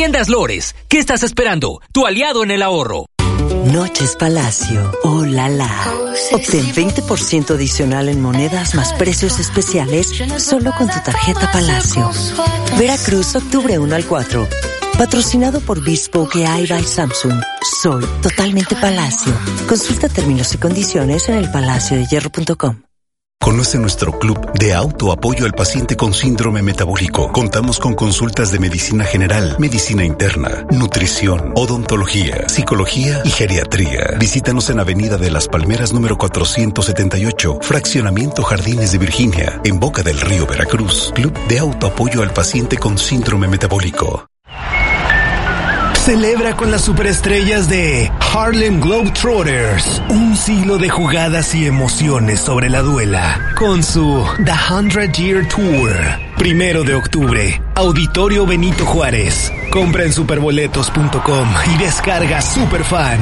Tiendas Lores, ¿qué estás esperando? Tu aliado en el ahorro. Noches Palacio, oh la la. Obtén 20% adicional en monedas más precios especiales solo con tu tarjeta Palacio. Veracruz, octubre 1 al 4. Patrocinado por Bespoke AI by Samsung. Soy totalmente Palacio. Consulta términos y condiciones en elpalaciodehierro.com. Conoce nuestro club de autoapoyo al paciente con síndrome metabólico. Contamos con consultas de medicina general, medicina interna, nutrición, odontología, psicología y geriatría. Visítanos en Avenida de las Palmeras número 478, Fraccionamiento Jardines de Virginia, en Boca del Río, Veracruz. Club de autoapoyo al paciente con síndrome metabólico. Celebra con las superestrellas de Harlem Globetrotters un siglo de jugadas y emociones sobre la duela con su The 100 Year Tour. 1 de octubre, Auditorio Benito Juárez. Compra en superboletos.com y descarga Superfan.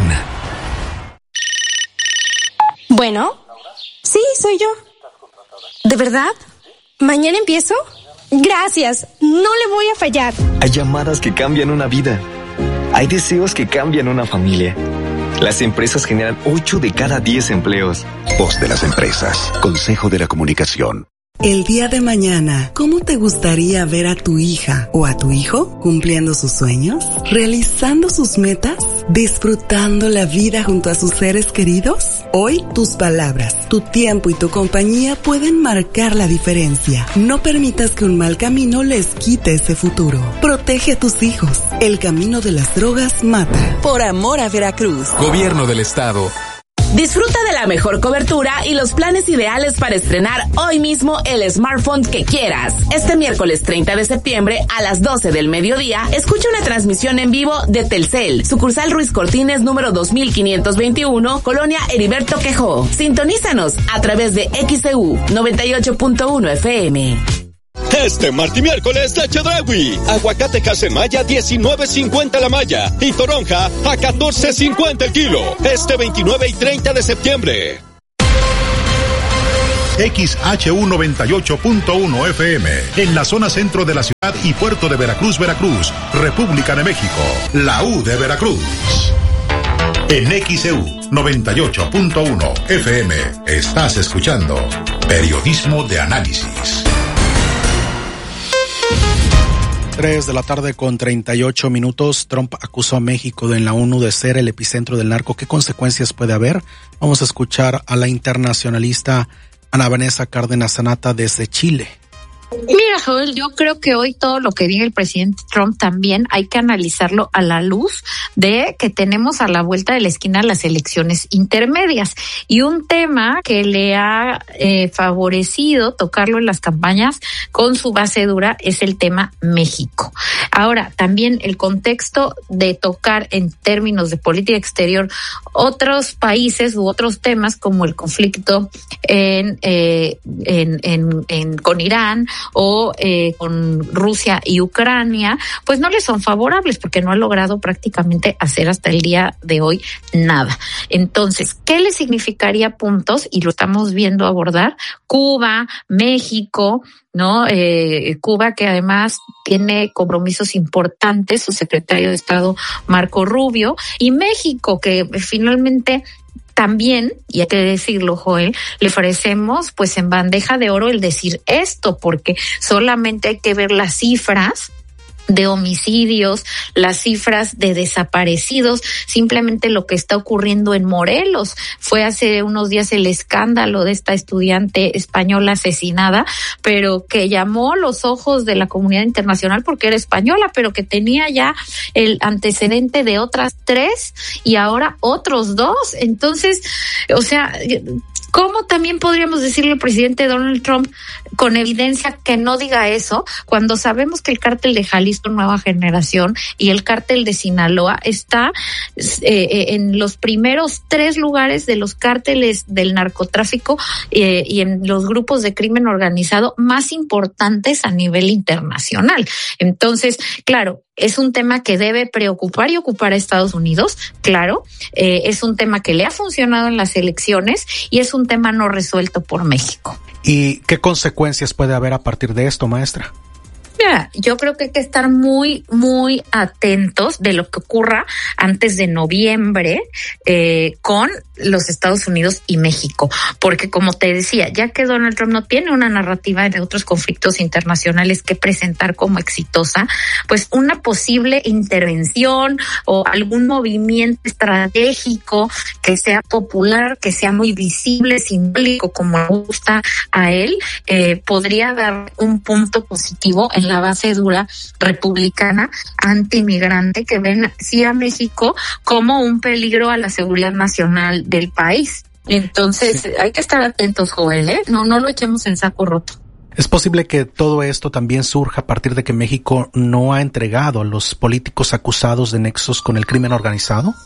Bueno, sí, soy yo. ¿De verdad? ¿Mañana empiezo? Gracias, no le voy a fallar. Hay llamadas que cambian una vida. Hay deseos que cambian una familia. Las empresas generan 8 de cada 10 empleos. Voz de las empresas. Consejo de la Comunicación. El día de mañana, ¿cómo te gustaría ver a tu hija o a tu hijo cumpliendo sus sueños? ¿Realizando sus metas? ¿Disfrutando la vida junto a sus seres queridos? Hoy, tus palabras, tu tiempo y tu compañía pueden marcar la diferencia. No permitas que un mal camino les quite ese futuro. Protege a tus hijos. El camino de las drogas mata. Por amor a Veracruz. Gobierno del Estado. Disfruta de la mejor cobertura y los planes ideales para estrenar hoy mismo el smartphone que quieras. Este miércoles 30 de septiembre a las 12 del mediodía, escucha una transmisión en vivo de Telcel, sucursal Ruiz Cortines número 2521, Colonia Heriberto Quejó. Sintonízanos a través de XEU 98.1 FM. Este martes y miércoles de Chedraui. Aguacate Casemaya 19.50 la malla y toronja a 14.50 el kilo. Este 29 y 30 de septiembre. XHU 98.1 FM, en la zona centro de la ciudad y puerto de Veracruz, Veracruz, República de México, la U de Veracruz. En XEU 98.1 FM, estás escuchando Periodismo de Análisis. 3 de la tarde con 38 minutos. Trump acusó a México en la ONU de ser el epicentro del narco. ¿Qué consecuencias puede haber? Vamos a escuchar a la internacionalista Ana Vanessa Cárdenas Sanata desde Chile. Mira, Joel, yo creo que hoy todo lo que diga el presidente Trump también hay que analizarlo a la luz de que tenemos a la vuelta de la esquina las elecciones intermedias. Y un tema que le ha favorecido tocarlo en las campañas con su base dura es el tema México. Ahora, también el contexto de tocar en términos de política exterior otros países u otros temas como el conflicto con Irán o con Rusia y Ucrania, pues no le son favorables porque no ha logrado prácticamente hacer hasta el día de hoy nada. Entonces, ¿qué le significaría puntos? Y lo estamos viendo abordar Cuba, México, ¿no? Cuba, que además tiene compromisos importantes, su secretario de Estado Marco Rubio, y México, que finalmente también, y hay que decirlo, Joel, le ofrecemos pues en bandeja de oro el decir esto, porque solamente hay que ver las cifras de homicidios, las cifras de desaparecidos, simplemente lo que está ocurriendo en Morelos. Fue hace unos días el escándalo de esta estudiante española asesinada, pero que llamó los ojos de la comunidad internacional porque era española, pero que tenía ya el antecedente de otras 3 y ahora otros 2. Entonces, o sea, ¿cómo también podríamos decirle al presidente Donald Trump con evidencia que no diga eso cuando sabemos que el cártel de Jalisco Nueva Generación y el cártel de Sinaloa está en los primeros 3 lugares de los cárteles del narcotráfico y en los grupos de crimen organizado más importantes a nivel internacional? Entonces, claro, es un tema que debe preocupar y ocupar a Estados Unidos, claro, es un tema que le ha funcionado en las elecciones y es un tema no resuelto por México. ¿Y qué consecuencias puede haber a partir de esto, maestra? Mira, yo creo que hay que estar muy, muy atentos de lo que ocurra antes de noviembre con los Estados Unidos y México, porque como te decía, ya que Donald Trump no tiene una narrativa de otros conflictos internacionales que presentar como exitosa, pues una posible intervención o algún movimiento estratégico que sea popular, que sea muy visible, simbólico, como le gusta a él, podría dar un punto positivo en la base dura republicana antimigrante que ven sí a México como un peligro a la seguridad nacional del país. Entonces, sí, hay que estar atentos, Joel, ¿eh? No lo echemos en saco roto. ¿Es posible que todo esto también surja a partir de que México no ha entregado a los políticos acusados de nexos con el crimen organizado?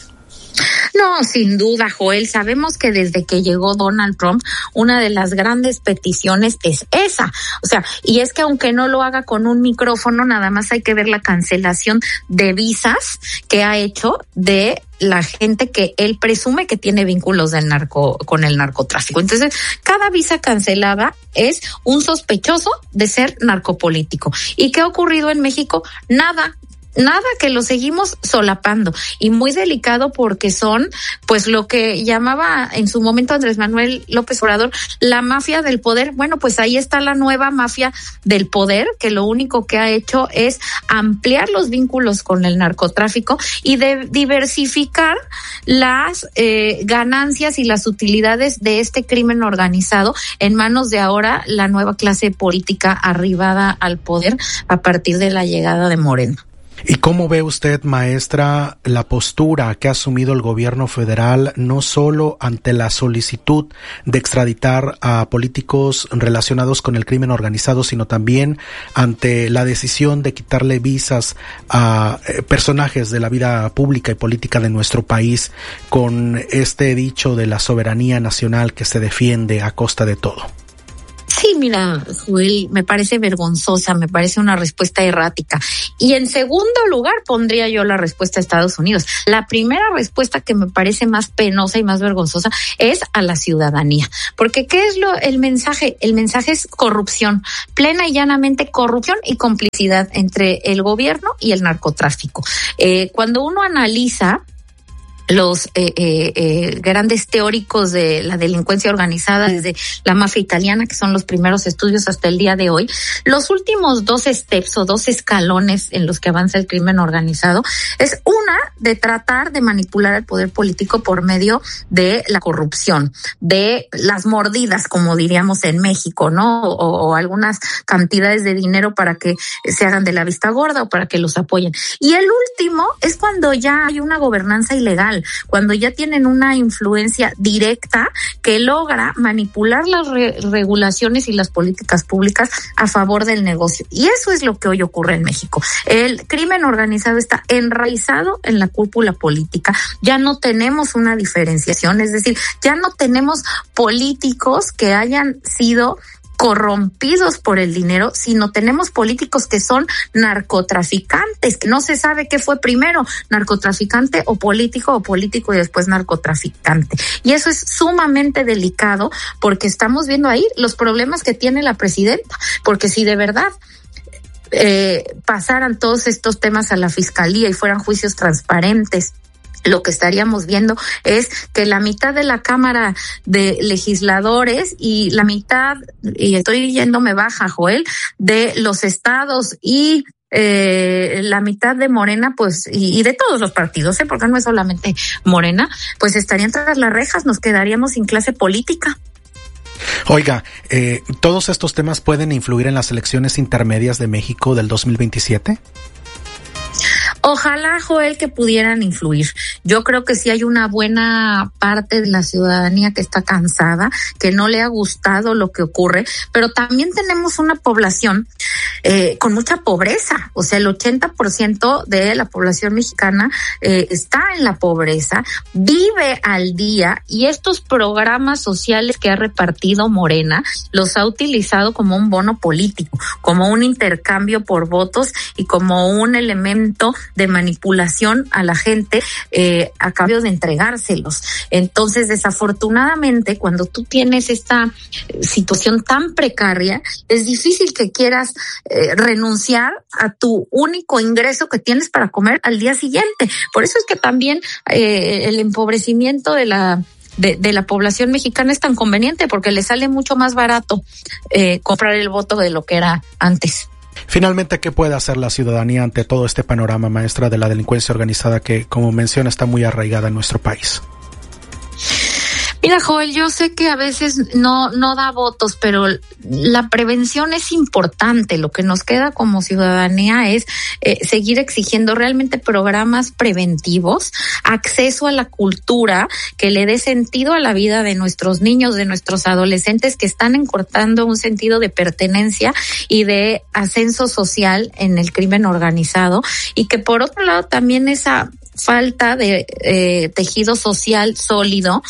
No, sin duda, Joel. Sabemos que desde que llegó Donald Trump, una de las grandes peticiones es esa. O sea, y es que aunque no lo haga con un micrófono, nada más hay que ver la cancelación de visas que ha hecho de la gente que él presume que tiene vínculos con el narcotráfico. Entonces, cada visa cancelada es un sospechoso de ser narcopolítico. ¿Y qué ha ocurrido en México? Nada, que lo seguimos solapando, y muy delicado porque son pues lo que llamaba en su momento Andrés Manuel López Obrador la mafia del poder. Bueno, pues ahí está la nueva mafia del poder, que lo único que ha hecho es ampliar los vínculos con el narcotráfico y de diversificar las ganancias y las utilidades de este crimen organizado en manos de ahora la nueva clase política arribada al poder a partir de la llegada de Morena. ¿Y cómo ve usted, maestra, la postura que ha asumido el gobierno federal, no solo ante la solicitud de extraditar a políticos relacionados con el crimen organizado, sino también ante la decisión de quitarle visas a personajes de la vida pública y política de nuestro país, con este dicho de la soberanía nacional que se defiende a costa de todo? Sí, mira, Joel, me parece vergonzosa, me parece una respuesta errática. Y en segundo lugar pondría yo la respuesta a Estados Unidos. La primera respuesta que me parece más penosa y más vergonzosa es a la ciudadanía. Porque ¿qué es el mensaje? El mensaje es corrupción, plena y llanamente corrupción y complicidad entre el gobierno y el narcotráfico. Cuando uno analiza los grandes teóricos de la delincuencia organizada, desde la mafia italiana, que son los primeros estudios hasta el día de hoy, los últimos dos steps o dos escalones en los que avanza el crimen organizado es una de tratar de manipular el poder político por medio de la corrupción, de las mordidas, como diríamos en México, ¿no? O algunas cantidades de dinero para que se hagan de la vista gorda o para que los apoyen. Y el último es cuando ya hay una gobernanza ilegal, cuando ya tienen una influencia directa que logra manipular las regulaciones y las políticas públicas a favor del negocio. Y eso es lo que hoy ocurre en México. El crimen organizado está enraizado en la cúpula política. Ya no tenemos una diferenciación, es decir, ya no tenemos políticos que hayan sido corrompidos por el dinero, sino tenemos políticos que son narcotraficantes, que no se sabe qué fue primero, narcotraficante o político y después narcotraficante. Y eso es sumamente delicado porque estamos viendo ahí los problemas que tiene la presidenta, porque si de verdad pasaran todos estos temas a la fiscalía y fueran juicios transparentes, lo que estaríamos viendo es que la mitad de la Cámara de Legisladores y la mitad, y estoy yéndome baja, Joel, de los estados y la mitad de Morena, pues, y de todos los partidos, porque no es solamente Morena, pues estarían tras las rejas, nos quedaríamos sin clase política. Oiga, ¿todos estos temas pueden influir en las elecciones intermedias de México del 2027? Ojalá, Joel, que pudieran influir. Yo creo que sí hay una buena parte de la ciudadanía que está cansada, que no le ha gustado lo que ocurre, pero también tenemos una población con mucha pobreza. O sea, el 80% de la población mexicana está en la pobreza, vive al día, y estos programas sociales que ha repartido Morena los ha utilizado como un bono político, como un intercambio por votos y como un elemento de manipulación a la gente a cambio de entregárselos. Entonces, desafortunadamente, cuando tú tienes esta situación tan precaria, es difícil que quieras renunciar a tu único ingreso que tienes para comer al día siguiente. Por eso es que también el empobrecimiento de la población mexicana es tan conveniente, porque le sale mucho más barato comprar el voto de lo que era antes. Finalmente, ¿qué puede hacer la ciudadanía ante todo este panorama, maestra, de la delincuencia organizada que, como menciona, está muy arraigada en nuestro país? Mira, Joel, yo sé que a veces no da votos, pero la prevención es importante. Lo que nos queda como ciudadanía es seguir exigiendo realmente programas preventivos, acceso a la cultura que le dé sentido a la vida de nuestros niños, de nuestros adolescentes, que están encortando un sentido de pertenencia y de ascenso social en el crimen organizado, y que por otro lado también esa falta de tejido social sólido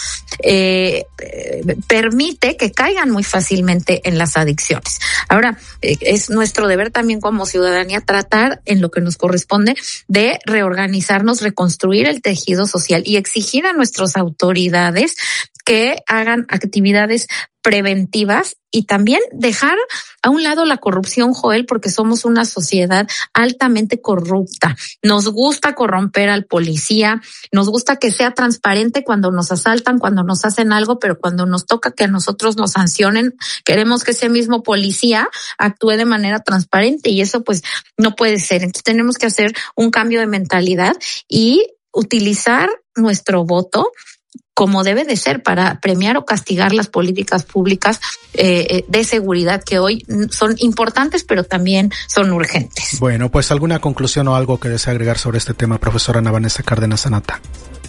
permite que caigan muy fácilmente en las adicciones. Ahora, es nuestro deber también como ciudadanía tratar, en lo que nos corresponde, de reorganizarnos, reconstruir el tejido social y exigir a nuestras autoridades que hagan actividades preventivas y también dejar a un lado la corrupción, Joel, porque somos una sociedad altamente corrupta. Nos gusta corromper al policía, nos gusta que sea transparente cuando nos asaltan, cuando nos hacen algo, pero cuando nos toca que a nosotros nos sancionen, queremos que ese mismo policía actúe de manera transparente, y eso pues no puede ser. Entonces tenemos que hacer un cambio de mentalidad y utilizar nuestro voto como debe de ser para premiar o castigar las políticas públicas de seguridad, que hoy son importantes, pero también son urgentes. Bueno, pues alguna conclusión o algo que desea agregar sobre este tema, profesora Ana Vanessa Cárdenas Zanata.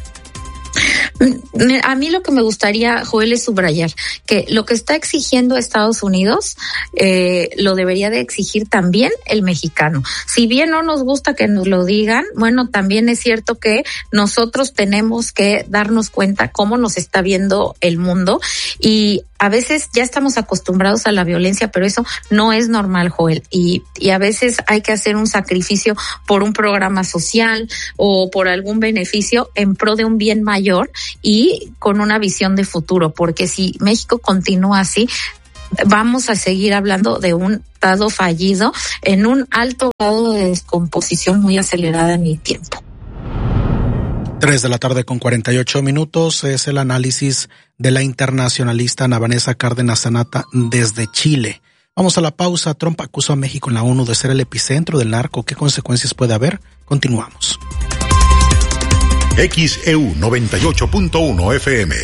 A mí lo que me gustaría, Joel, es subrayar que lo que está exigiendo Estados Unidos lo debería de exigir también el mexicano. Si bien no nos gusta que nos lo digan, bueno, también es cierto que nosotros tenemos que darnos cuenta cómo nos está viendo el mundo, y a veces ya estamos acostumbrados a la violencia, pero eso no es normal, Joel, y a veces hay que hacer un sacrificio por un programa social o por algún beneficio en pro de un bien mayor y con una visión de futuro, porque si México continúa así, vamos a seguir hablando de un Estado fallido en un alto grado de descomposición muy acelerada en el tiempo. 3:48 p.m. es el análisis de la internacionalista Ana Vanessa Cárdenas Zanata desde Chile. Vamos a la pausa. Trump acusó a México en la ONU de ser el epicentro del narco. ¿Qué consecuencias puede haber? Continuamos. XEU 98.1 FM.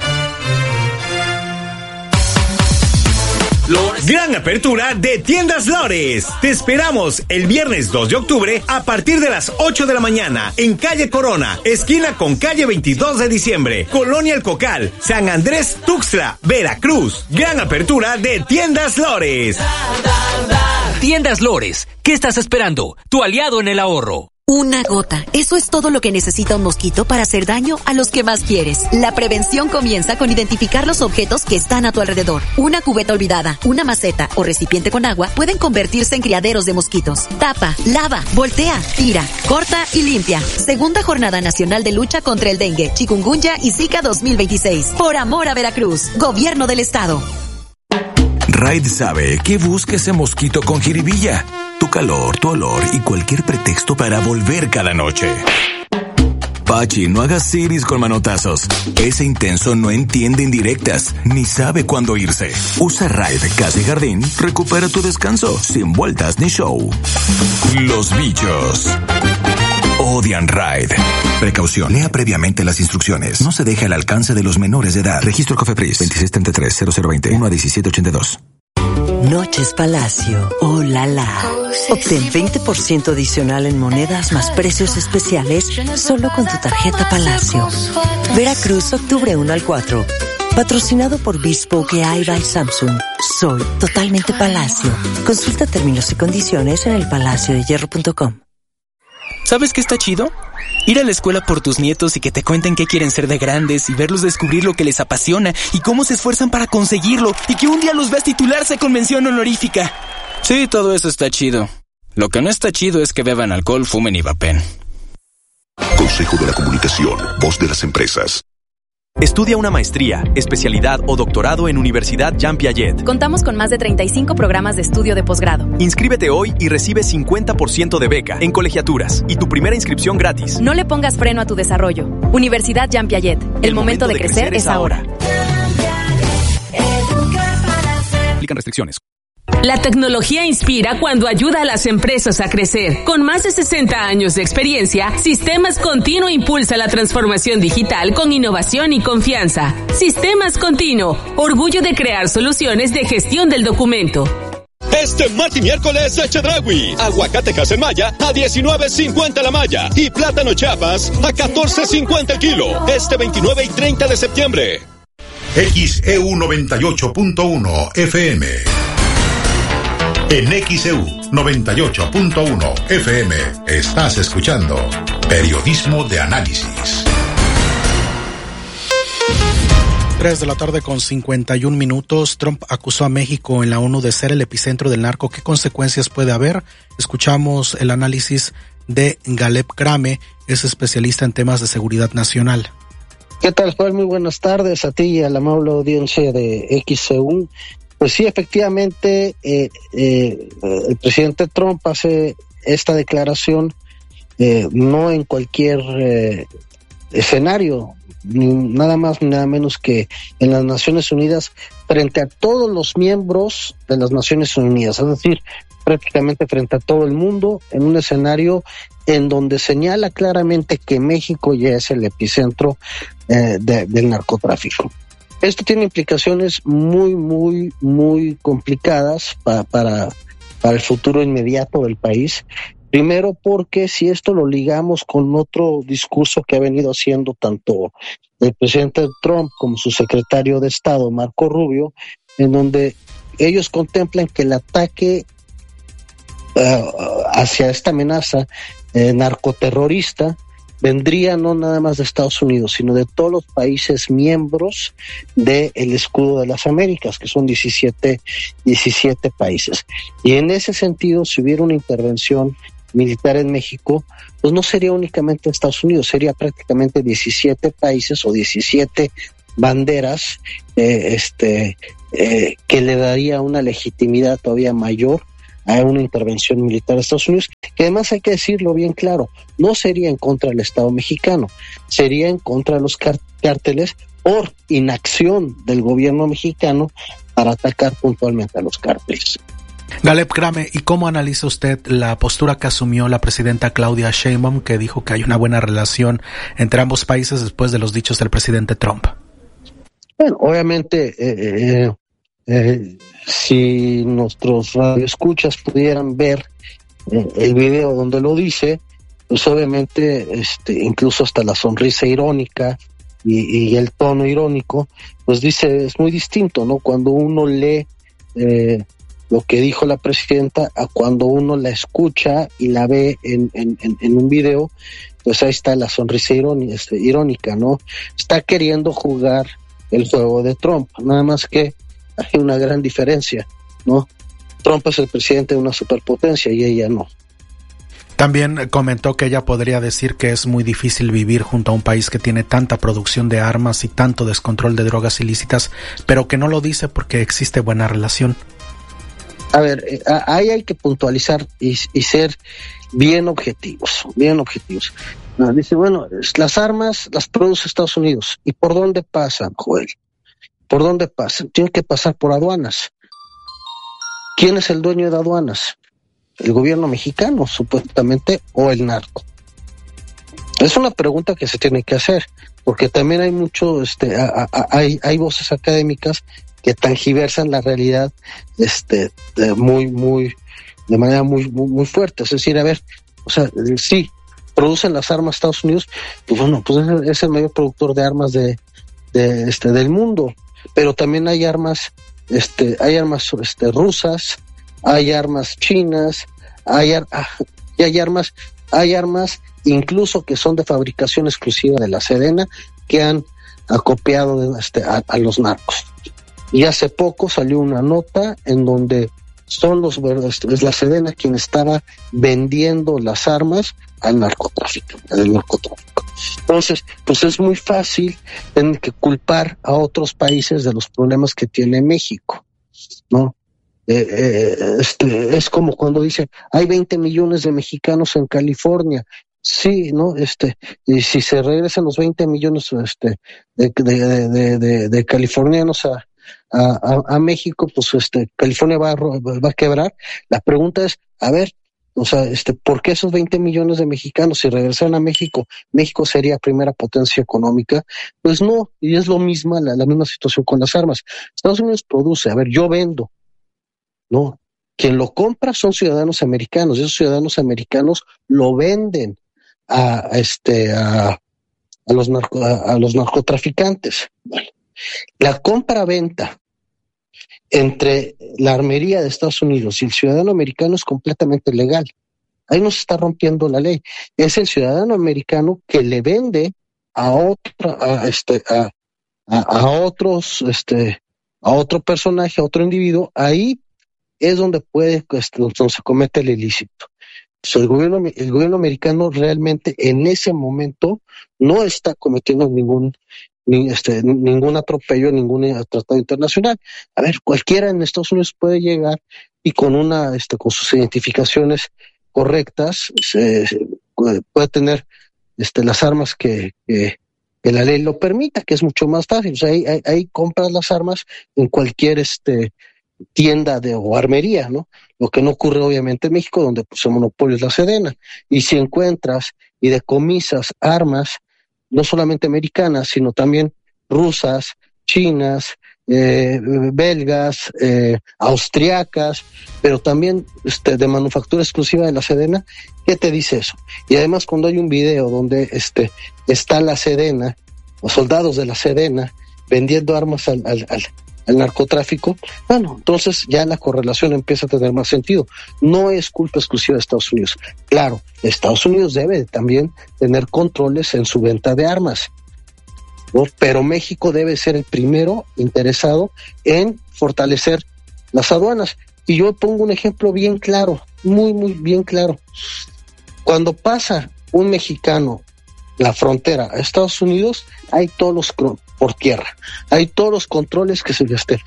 Gran apertura de Tiendas Lores. Te esperamos el viernes 2 de octubre a partir de las 8 de la mañana en calle Corona, esquina con calle 22 de diciembre, Colonia El Cocal, San Andrés Tuxtla, Veracruz. Gran apertura de Tiendas Lores. Tiendas Lores, ¿qué estás esperando? Tu aliado en el ahorro. Una gota, eso es todo lo que necesita un mosquito para hacer daño a los que más quieres. La prevención comienza con identificar los objetos que están a tu alrededor. Una cubeta olvidada, una maceta o recipiente con agua pueden convertirse en criaderos de mosquitos. Tapa, lava, voltea, tira, corta y limpia. Segunda Jornada Nacional de Lucha contra el Dengue, Chikungunya y Zika 2026. Por amor a Veracruz, Gobierno del Estado. Raid sabe que busca ese mosquito con jiribilla. Tu calor, tu olor y cualquier pretexto para volver cada noche. Pachi, no hagas siris con manotazos. Ese intenso no entiende indirectas, ni sabe cuándo irse. Usa Raid Casa y Jardín, recupera tu descanso, sin vueltas ni show. Los bichos odian Raid. Precaución, lea previamente las instrucciones. No se deje al alcance de los menores de edad. Registro Cofepris 2633-0020 1-1782. Noches Palacio, oh la la. Obtén 20% adicional en monedas más precios especiales solo con tu tarjeta Palacio. Veracruz, octubre 1 al 4. Patrocinado por Bespoke AI by Samsung. Soy totalmente Palacio. Consulta términos y condiciones en elpalaciodehierro.com. ¿Sabes qué está chido? Ir a la escuela por tus nietos y que te cuenten qué quieren ser de grandes y verlos descubrir lo que les apasiona y cómo se esfuerzan para conseguirlo y que un día los veas titularse con mención honorífica. Sí, todo eso está chido. Lo que no está chido es que beban alcohol, fumen y vapen. Consejo de la Comunicación, voz de las empresas. Estudia una maestría, especialidad o doctorado en Universidad Jean Piaget. Contamos con más de 35 programas de estudio de posgrado. Inscríbete hoy y recibe 50% de beca en colegiaturas y tu primera inscripción gratis. No le pongas freno a tu desarrollo. Universidad Jean Piaget. El momento de crecer es ahora. Aplican restricciones. La tecnología inspira cuando ayuda a las empresas a crecer. Con más de 60 años de experiencia, Sistemas Continuo impulsa la transformación digital con innovación y confianza. Sistemas Continuo, orgullo de crear soluciones de gestión del documento. Este martes y miércoles de Chedraui. Aguacate Casemaya a $19.50 la malla y plátano Chiapas a $14.50 el kilo. Este 29 y 30 de septiembre. XEU 98.1 FM. En XEU 98.1 FM estás escuchando Periodismo de Análisis. 3 de la tarde con 51 minutos. Trump acusó a México en la ONU de ser el epicentro del narco. ¿Qué consecuencias puede haber? Escuchamos el análisis de Galeb Krame, es especialista en temas de seguridad nacional. ¿Qué tal, Juan? Muy buenas tardes a ti y a la amable audiencia de XEU. Pues sí, efectivamente, el presidente Trump hace esta declaración no en cualquier escenario, ni nada más ni nada menos que en las Naciones Unidas, frente a todos los miembros de las Naciones Unidas, es decir, prácticamente frente a todo el mundo, en un escenario en donde señala claramente que México ya es el epicentro del narcotráfico. Esto tiene implicaciones muy complicadas para el futuro inmediato del país. Primero porque si esto lo ligamos con otro discurso que ha venido haciendo tanto el presidente Trump como su secretario de Estado, Marco Rubio, en donde ellos contemplan que el ataque hacia esta amenaza narcoterrorista vendría no nada más de Estados Unidos, sino de todos los países miembros del Escudo de las Américas, que son 17 países. Y en ese sentido, si hubiera una intervención militar en México, pues no sería únicamente Estados Unidos, sería prácticamente 17 países o 17 banderas que le daría una legitimidad todavía mayor a una intervención militar de Estados Unidos, que además hay que decirlo bien claro, no sería en contra del Estado mexicano, sería en contra de los cárteles por inacción del gobierno mexicano para atacar puntualmente a los cárteles. Galeb Krame, ¿y cómo analiza usted la postura que asumió la presidenta Claudia Sheinbaum, que dijo que hay una buena relación entre ambos países después de los dichos del presidente Trump? Bueno, obviamente, si nuestros radioescuchas pudieran ver el video donde lo dice, pues obviamente incluso hasta la sonrisa irónica y el tono irónico, pues dice, es muy distinto, ¿no? Cuando uno lee lo que dijo la presidenta a cuando uno la escucha y la ve en un video, pues ahí está la sonrisa irónica, ¿no? Está queriendo jugar el juego de Trump, nada más que hay una gran diferencia, ¿no? Trump es el presidente de una superpotencia y ella no. También comentó que ella podría decir que es muy difícil vivir junto a un país que tiene tanta producción de armas y tanto descontrol de drogas ilícitas, pero que no lo dice porque existe buena relación. A ver, ahí hay que puntualizar y ser bien objetivos. Dice, bueno, las armas las produce Estados Unidos. ¿Y por dónde pasan, Joel? ¿Por dónde pasan? Tienen que pasar por aduanas. ¿Quién es el dueño de aduanas? El gobierno mexicano, supuestamente, o el narco. Es una pregunta que se tiene que hacer, porque también hay mucho, hay voces académicas que tergiversan la realidad, de manera muy fuerte. Es decir, a ver, o sea, sí, producen las armas Estados Unidos, pues bueno, pues es el mayor productor de armas del mundo, pero también hay armas, rusas, hay armas chinas, hay armas incluso que son de fabricación exclusiva de la Sedena, que han acopiado a los narcos. Y hace poco salió una nota en donde es la Sedena quien estaba vendiendo las armas al narcotráfico. Entonces, pues es muy fácil tener que culpar a otros países de los problemas que tiene México, ¿no? Es como cuando dice, hay 20 millones de mexicanos en California. Sí, ¿no? Y si se regresan los 20 millones de californianos a México, pues California va a quebrar. La pregunta es, a ver, o sea, ¿por qué esos 20 millones de mexicanos, si regresaran a México, México sería primera potencia económica? Pues no, y es lo mismo, la misma situación con las armas. Estados Unidos produce, a ver, yo vendo, ¿no? Quien lo compra son ciudadanos americanos, y esos ciudadanos americanos lo venden a los narcotraficantes. Bueno, la compra-venta entre la armería de Estados Unidos y el ciudadano americano es completamente legal. Ahí no se está rompiendo la ley. Es el ciudadano americano que le vende a otro personaje, a otro individuo. Ahí es donde donde se comete el ilícito. Entonces, el gobierno americano realmente en ese momento no está cometiendo ningún atropello, ningún tratado internacional. A ver, cualquiera en Estados Unidos puede llegar y con sus identificaciones correctas puede tener las armas que la ley lo permita, que es mucho más fácil. O sea, ahí compras las armas en cualquier tienda o armería, ¿no? Lo que no ocurre obviamente en México, donde pues el monopolio es la Sedena. Y si encuentras y decomisas armas, no solamente americanas, sino también rusas, chinas, belgas, austriacas, pero también de manufactura exclusiva de la Sedena, ¿qué te dice eso? Y además cuando hay un video donde está la Sedena, los soldados de la Sedena, vendiendo armas al narcotráfico, bueno, entonces ya la correlación empieza a tener más sentido. No es culpa exclusiva de Estados Unidos. Claro, Estados Unidos debe también tener controles en su venta de armas, ¿no? Pero México debe ser el primero interesado en fortalecer las aduanas. Y yo pongo un ejemplo bien claro, muy, muy bien claro. Cuando pasa un mexicano la frontera a Estados Unidos, hay todos por tierra, hay todos los controles que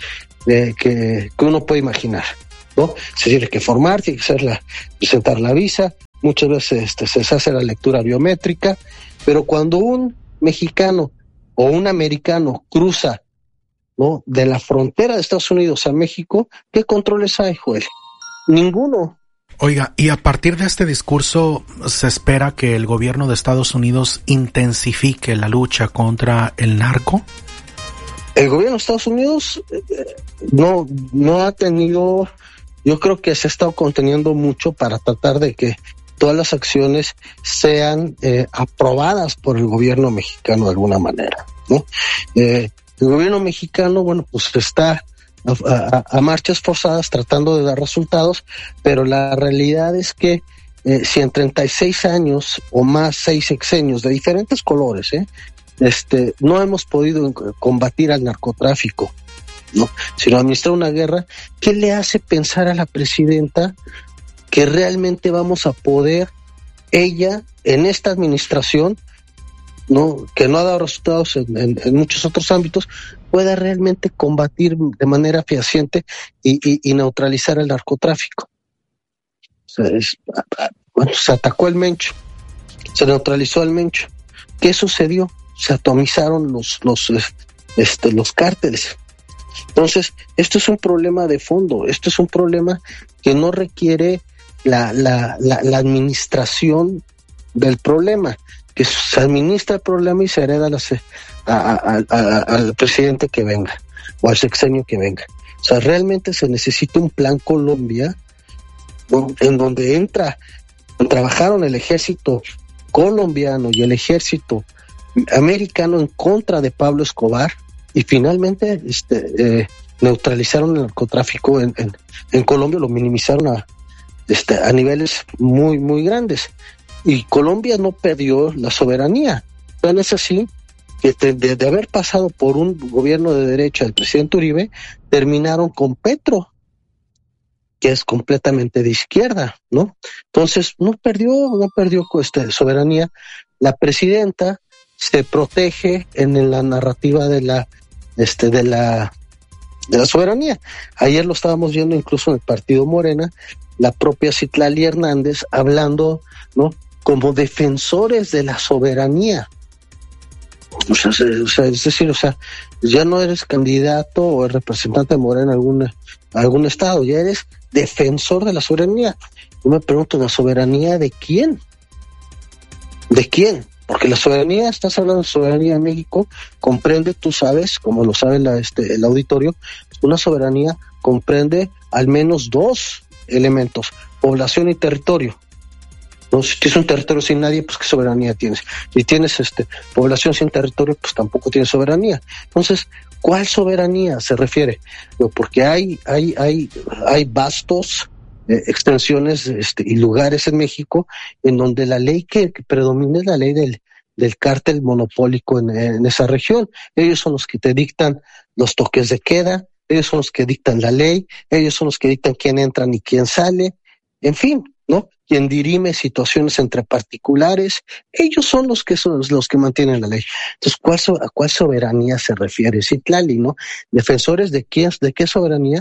uno puede imaginar, ¿no? Se tiene que formar, tiene que presentar la visa, muchas veces se hace la lectura biométrica, pero cuando un mexicano o un americano cruza, ¿no?, de la frontera de Estados Unidos a México, ¿qué controles hay, Joel? Ninguno. Oiga, y a partir de este discurso se espera que el gobierno de Estados Unidos intensifique la lucha contra el narco. El gobierno de Estados Unidos no ha tenido, yo creo que se ha estado conteniendo mucho para tratar de que todas las acciones sean aprobadas por el gobierno mexicano de alguna manera, ¿no? El gobierno mexicano, bueno, pues está a marchas forzadas tratando de dar resultados, pero la realidad es que si en 36 años o más 6 sexenios de diferentes colores, no hemos podido combatir al narcotráfico, ¿no?, sino administrar una guerra, ¿qué le hace pensar a la presidenta que realmente vamos a poder, ella, en esta administración, ¿no?, que no ha dado resultados en muchos otros ámbitos, pueda realmente combatir de manera fehaciente y neutralizar el narcotráfico? O sea, se atacó el Mencho, se neutralizó el Mencho. ¿Qué sucedió? Se atomizaron los cárteles. Entonces, esto es un problema de fondo, esto es un problema que no requiere la administración del problema, que se administra el problema y se hereda al presidente que venga o al sexenio que venga. O sea, realmente se necesita un plan Colombia, ¿no?, en donde trabajaron el ejército colombiano y el ejército americano en contra de Pablo Escobar y finalmente neutralizaron el narcotráfico en Colombia, lo minimizaron a niveles muy, muy grandes. Y Colombia no perdió la soberanía. Tan es así que de haber pasado por un gobierno de derecha del presidente Uribe, terminaron con Petro. que es completamente de izquierda, ¿no? Entonces, no perdió soberanía. La presidenta se protege en la narrativa de la soberanía. Ayer lo estábamos viendo incluso en el partido Morena, la propia Citlali Hernández hablando, ¿no?, como defensores de la soberanía. Es decir, ya no eres candidato o representante de Morena en algún estado, ya eres defensor de la soberanía. Yo me pregunto, ¿la soberanía de quién? ¿De quién? Porque la soberanía, estás hablando de soberanía de México, comprende, tú sabes, como lo sabe el auditorio, una soberanía comprende al menos dos elementos: población y territorio. No, si tienes un territorio sin nadie, pues ¿qué soberanía tienes? Si tienes población sin territorio, pues tampoco tienes soberanía. Entonces, ¿cuál soberanía se refiere? Porque hay vastos extensiones y lugares en México en donde la ley que predomina es la ley del cártel monopólico en esa región. Ellos son los que te dictan los toques de queda, ellos son los que dictan la ley, ellos son los que dictan quién entra y quién sale, en fin, ¿no? Quien dirime situaciones entre particulares, ellos son los que mantienen la ley. Entonces, ¿a cuál soberanía se refiere Citlali, no? Defensores de qué soberanía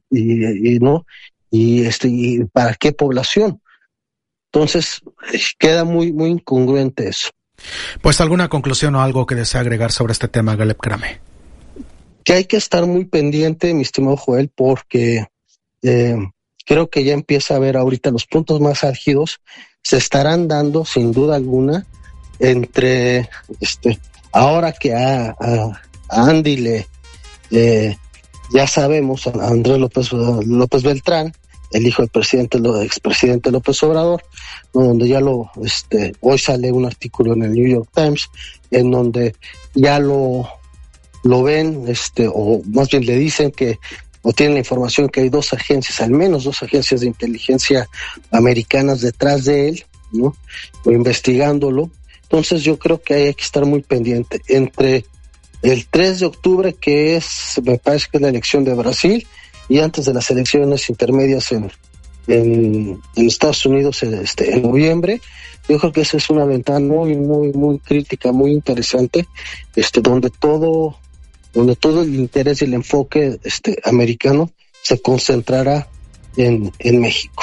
y para qué población. Entonces, queda muy, muy incongruente eso. Pues, ¿alguna conclusión o algo que desea agregar sobre este tema, Galeb Krame? Que hay que estar muy pendiente, mi estimado Joel, porque creo que ya empieza a haber ahorita los puntos más álgidos, se estarán dando sin duda alguna entre ahora que a Andy ya sabemos, a Andrés López Beltrán, el hijo del expresidente López Obrador, ¿no?, donde ya hoy sale un artículo en el New York Times en donde ya lo ven, o más bien le dicen o tienen la información que hay al menos dos agencias de inteligencia americanas detrás de él, ¿no?, o investigándolo. Entonces yo creo que hay que estar muy pendiente. Entre el 3 de octubre, me parece que es la elección de Brasil, y antes de las elecciones intermedias en Estados Unidos en noviembre, yo creo que esa es una ventana muy, muy, muy crítica, muy interesante, donde todo el interés y el enfoque americano se concentrará en México.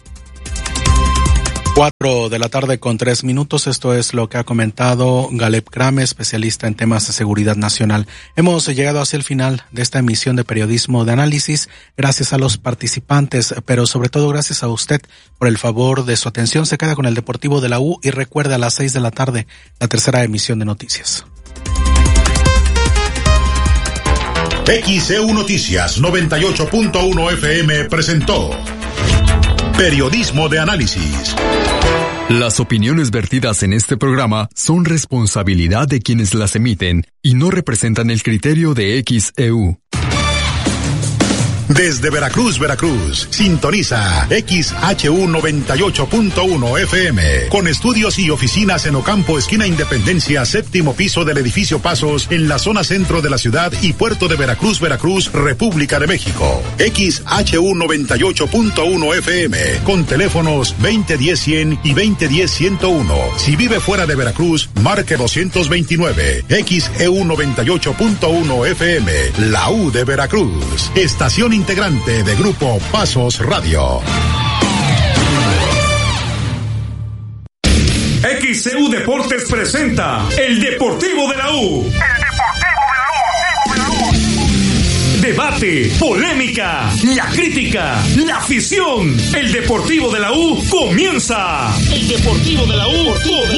4:03 p.m. Esto es lo que ha comentado Galeb Krame, especialista en temas de seguridad nacional. Hemos llegado hacia el final de esta emisión de Periodismo de Análisis. Gracias a los participantes, pero sobre todo gracias a usted por el favor de su atención. Se queda con el Deportivo de la U y recuerde a las 6 p.m, la tercera emisión de noticias. XEU Noticias 98.1 FM presentó Periodismo de Análisis. Las opiniones vertidas en este programa son responsabilidad de quienes las emiten y no representan el criterio de XEU. Desde Veracruz, sintoniza XHU 98.1 FM, con estudios y oficinas en Ocampo, esquina Independencia, séptimo piso del edificio Pasos, en la zona centro de la ciudad y puerto de Veracruz, República de México. XHU 98.1 FM, con teléfonos 2010-100 y 2010-101. Si vive fuera de Veracruz, marque 229. XEU 98.1 FM, la U de Veracruz. Estación integrante de Grupo Pasos Radio. XEU Deportes presenta El Deportivo de la U. Debate, polémica, la crítica, la afición. El Deportivo de la U comienza. El Deportivo de la U